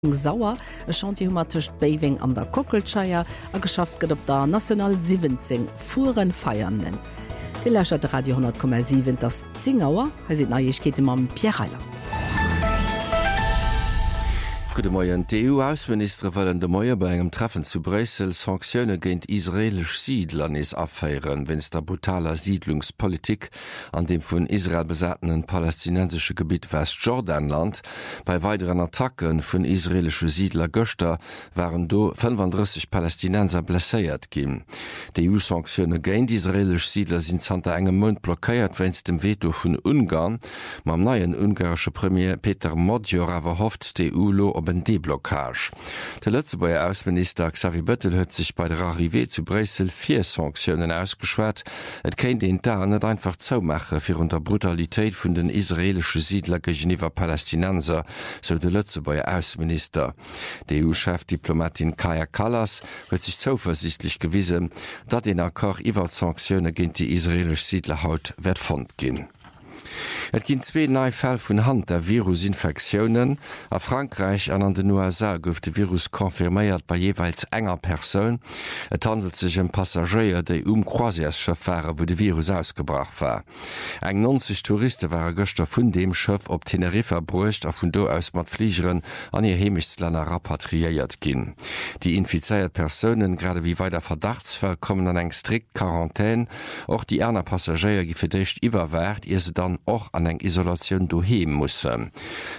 Sauer e Chantiehummer tcht Beiving an der Kockelscheier a geschafft gët op der National 17 Fuhren feiernen. De lächert Radio 10,7 das Zingauer se Neichkeete am Pierreland. Gute Morgen. Die EU-Außenminister wollen de Moier bei engem Treffen zu Brüssel Sanktionen géint israelisch Siedlernis afeieren, wenn es der brutaler Siedlungspolitik an dem von Israel besatzten palästinensische Gebiet Westjordanland bei weiteren Attacken von israelische Siedler Göster waren do 35 Palästinenser blessiert gin. Die EU-Sanktionen géint israelisch Siedler sind santa engem Mund blockiert, wenns dem Veto von Ungarn. Mam neuen ungarische Premier Peter Modjor aber hofft die EU op en Deblockage. Der Lützebauer Außenminister Xavier Bettel huet sich bei der Arrivée zu Brüssel 4 Sanktionen ausgeschwert. Et kennt den da net einfach zoumache fir unter Brutalität vun den israelische Siedler geiwwer Palästinenser, so der Lützebauer Außenminister. Der EU-Chefdiplomatin Kaja Kallas huet sich zuversichtlich gewiesen, dat den Akkor iwwer Sanktionen gegen die israelisch Siedler haut werd fond gin. Et ginn 2 neii Fäll vun Hand der Virusinfektionen. A Frankreich an den USA gouf de Virus konfirméiert bei jeweils enger Persoun. Et handelt sich Passagier, déi Croisièresschëffare, wo de Virus ausgebracht war. Eng 90 Touristen waren gëster vun dem Schëff op Teneriffa bruecht a vun do aus mat Fliegeren an ihr Hemisländer rapatriiert ginn. Die infizeiert Personen, grade wie weiter Verdachtsfall, kommen an eng strikt Quarantäne. Och die Äner Passagier gi verdécht iwwerwert, ihr se dann och an eng Isolation doheem mussssen.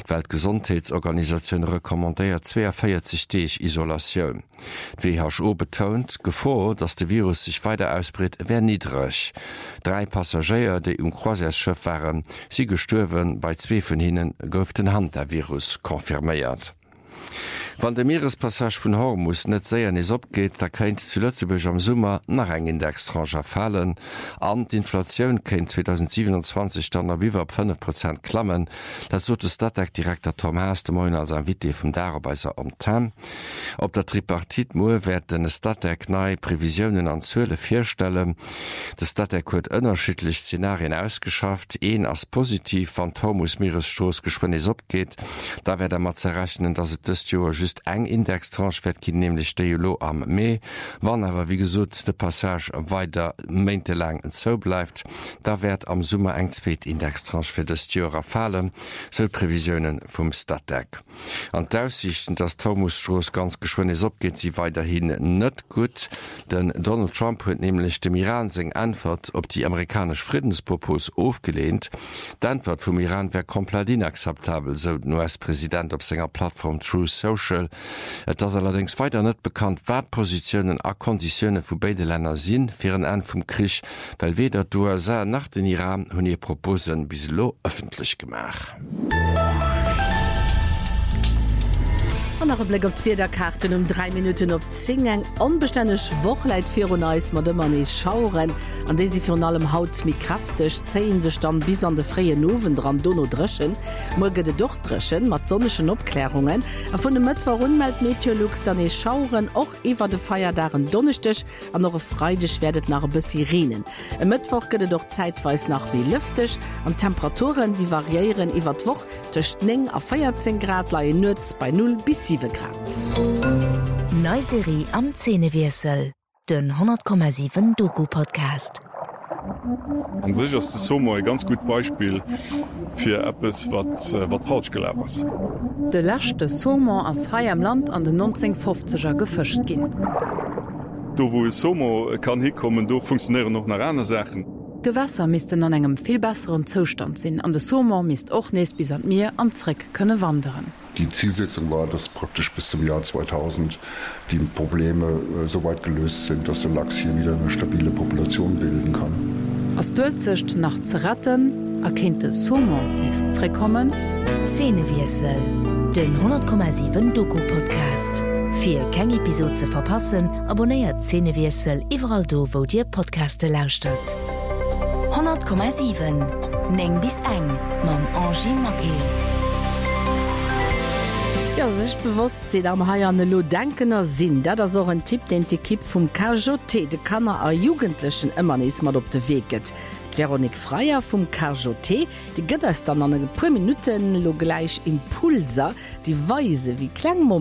Weltgesundheitsorganisation rekommandéiert 42 Deeg Isolation. WHO betont, Gefahr, dass der Virus sich weiter ausbritt, wär niedrig. 3 Passagier, die Croisièresschëff waren, sie gestorben, bei 2 von ihnen gouf den Hand der Virus konfirmiert. Wann de Meerespassage vun Hormus net séier is opgeht, da kenint zu Lützeburg am Summer nach eng Indexranger fallen. An d'Inflatioun kenint 2027 dann abiwer 5% klammen. Dat so de Stadtdirektor Tom Haas de Moin als Invité vum Dararbeiser am Tam. Op der Tripartit Moe werden de Stadtdeck nei Prävisionen an Zöle firstellen. De Stadtdeck huet ënnerschiedlich Szenarien ausgeschafft. Een as positiv van Hormus Meeresstoos geschwen is opgeht. Da werd mat zerrechnen, dat et dës Joer just eng Indextranche wird gin, nämlich Stelo am Mai. Wann aber wie gesot de Passage weiter monatelang so bleibt, da wird am Summer eng zweet Indextranche fir des Jorer fallen, so Prävisionen vum Stadtdeck. An d'Aussichten, dass Hormusstroos ganz geschwoen is opgeht, sie weiterhin net gut, denn Donald Trump huet nämlich dem Iran seg Antwort op die amerikasch Friedenspropos aufgelehnt. D'Antwort vum Iran wär komplett inakzeptabel, so den US-Präsident op senger Plattform True Social. Et ass allerdings weiter net bekannt, wat Positionen a Konditionne vu beide Länder sinn fir en en vum Krich, weil weder d'USA nach den Iran hunn ihr Proposen bis lo öffentlich gemach. Blick op Twitter-Karten um 3 Minuten op Zingeng onbestännech Wochleit fir neis mat dëmmer nees schauren, an déi sie fir allem Haut mi kraftig zeien sech dann bis an de freie Nowen dran Donno dreschen, Molge de doch dreschen mat sonneschen Obklärungen, a vun dem Mëttwer runmeld Meteorlux dann ees schauren och iwwer de Feierdaren donnechtech an noch freidech werdet nach bis Sirenen. E Mëttwoch gëtt doch zeitweis nach wie lüftech, an Temperaturen die variieren iwwer d'woch tcht 9 a 14 Grad laie Nutz bei 0 bis 7 Grad. Neuserie am Zähnewirsel, den 100,7 Doku-Podcast. An sich ist das Sommer ein ganz gutes Beispiel für etwas, was falsch gelaufen ist. Der letzte Sommer aus Hai am Land an den 1950er gefischt ging. Da wo es Sommer kann hinkommen, da funktionieren noch andere Sachen. De Wasser missten an engem viel besseren Zustand sinn. An de Sommer misst och nees bis an Meer anzreck könne wandern. Die Zielsetzung war, dass praktisch bis zum Jahr 2000 die Probleme so weit gelöst sind, dass der Lachs hier wieder eine stabile Population bilden kann. Aus Dölzecht nach zu retten, erkennt de Sommer ist zurückkommen. Zähnewirsel, den 100,7 Doku-Podcast. Für keine Episode zu verpassen, abonniert Zähnewirsel überall do, wo dir Podcaste lauscht. 100,7 Neng bis eng mam Angie Maké. Ja, sich bewusst se am haierne lo denkener sinn, dat so ein Tipp den die Kipp vum KJT de Kanner a Jugendlichen immer nees mat op de Weget. Veronique Freier vom Carjoté, die gëtt es dann an pu Minuten lo gleich Impulser, die Weise wie Klangmoment